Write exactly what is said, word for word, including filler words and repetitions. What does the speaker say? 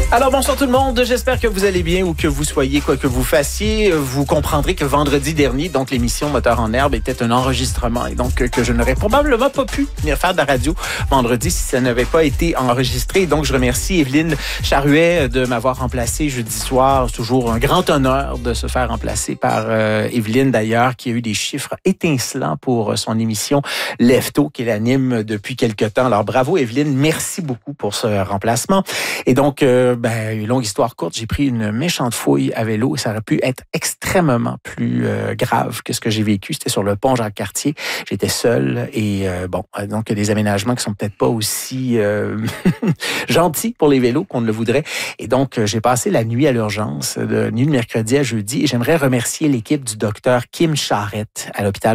Alors bonsoir tout le monde, j'espère que vous allez bien ou que vous soyez, quoi que vous fassiez. Vous comprendrez que vendredi dernier, donc l'émission Moteur en herbe était un enregistrement et donc que je n'aurais probablement pas pu venir faire de la radio vendredi si ça n'avait pas été enregistré. Donc je remercie Evelyne Charuet de m'avoir remplacé jeudi soir. C'est toujours un grand honneur de se faire remplacer par euh, Evelyne d'ailleurs, qui a eu des chiffres étincelants pour son émission Lève-Tôt, qu'elle anime depuis quelque temps. Alors bravo Evelyne, merci beaucoup pour ce remplacement. Et donc, euh, ben, une longue histoire courte, j'ai pris une méchante fouille à vélo et ça aurait pu être extrêmement plus euh, grave que ce que j'ai vécu. C'était sur le pont Jacques-Cartier. J'étais seul et euh, bon, donc des aménagements qui sont peut-être pas aussi euh, gentils pour les vélos qu'on ne le voudrait. Et donc, j'ai passé la nuit à l'urgence, de nuit de mercredi à jeudi et j'aimerais remercier l'équipe du docteur Kim Charette à l'hôpital